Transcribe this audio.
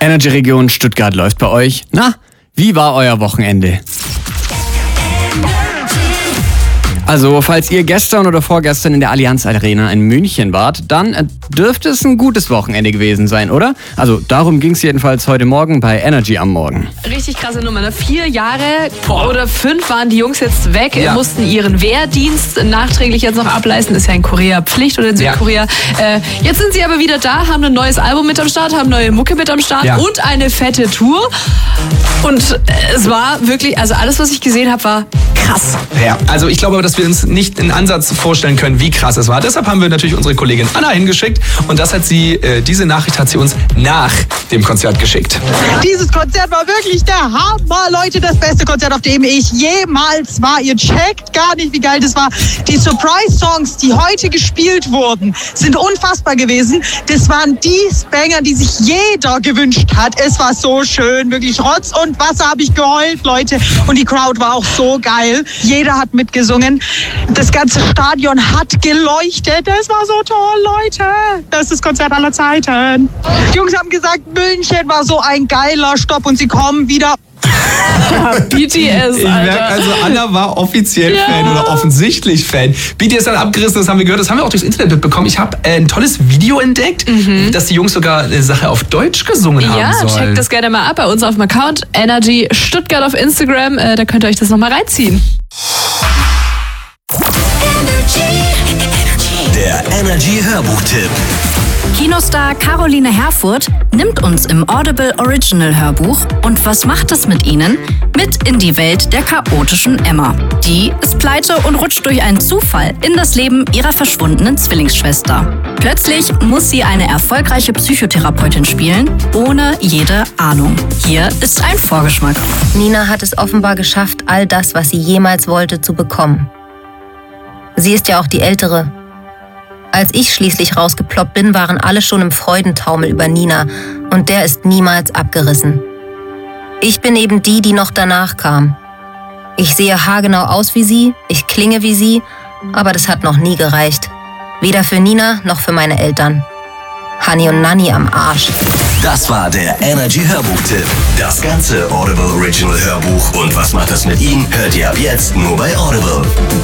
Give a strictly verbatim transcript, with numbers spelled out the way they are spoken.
Energy Region Stuttgart läuft bei euch. Na, wie war euer Wochenende? Also, falls ihr gestern oder vorgestern in der Allianz Arena in München wart, dann dürfte es ein gutes Wochenende gewesen sein, oder? Also, darum ging es jedenfalls heute Morgen bei Energy am Morgen. Richtig krasse Nummer. Ne? Vier Jahre Boah. oder fünf waren die Jungs jetzt weg, ja. mussten ihren Wehrdienst nachträglich jetzt noch ableisten. Ist ja in Korea Pflicht oder in Südkorea. Ja. Äh, jetzt sind sie aber wieder da, haben ein neues Album mit am Start, haben neue Mucke mit am Start ja. und eine fette Tour. Und es war wirklich, also alles, was ich gesehen habe, war krass. Ja, also ich glaube, dass wir uns nicht in Ansatz vorstellen können, wie krass es war. Deshalb haben wir natürlich unsere Kollegin Anna hingeschickt und das hat sie, äh, diese Nachricht hat sie uns nach dem Konzert geschickt. Dieses Konzert war wirklich der Hammer, Leute, das beste Konzert, auf dem ich jemals war. Ihr checkt gar nicht, wie geil das war. Die Surprise-Songs, die heute gespielt wurden, sind unfassbar gewesen. Das waren die Banger, die sich jeder gewünscht hat. Es war so schön, wirklich Rotz und Wasser habe ich geheult, Leute. Und die Crowd war auch so geil. Jeder hat mitgesungen. Das ganze Stadion hat geleuchtet. Das war so toll, Leute. Das ist das Konzert aller Zeiten. Die Jungs haben gesagt, München war so ein geiler Stopp und sie kommen wieder. B T S, ich Alter. merke, also Anna war offiziell ja. Fan oder offensichtlich Fan. B T S hat abgerissen, das haben wir gehört, das haben wir auch durchs Internet mitbekommen. Ich habe äh, ein tolles Video entdeckt, mhm. dass die Jungs sogar eine Sache auf Deutsch gesungen ja, haben sollen. Ja, checkt das gerne mal ab bei uns auf dem Account Energy Stuttgart auf Instagram. Äh, da könnt ihr euch das nochmal reinziehen. Der Energy Hörbuchtipp. Kinostar Caroline Herfurth nimmt uns im Audible Original Hörbuch und was macht es mit ihnen? Mit in die Welt der chaotischen Emma. Die ist pleite und rutscht durch einen Zufall in das Leben ihrer verschwundenen Zwillingsschwester. Plötzlich muss sie eine erfolgreiche Psychotherapeutin spielen, ohne jede Ahnung. Hier ist ein Vorgeschmack. Nina hat es offenbar geschafft, all das, was sie jemals wollte, zu bekommen. Sie ist ja auch die Ältere. Als ich schließlich rausgeploppt bin, waren alle schon im Freudentaumel über Nina und der ist niemals abgerissen. Ich bin eben die, die noch danach kam. Ich sehe haargenau aus wie sie, ich klinge wie sie, aber das hat noch nie gereicht. Weder für Nina noch für meine Eltern. Hani und Nanni am Arsch. Das war der Energy Hörbuchtipp. Das ganze Audible Original Hörbuch und was macht das mit ihm, hört ihr ab jetzt nur bei Audible.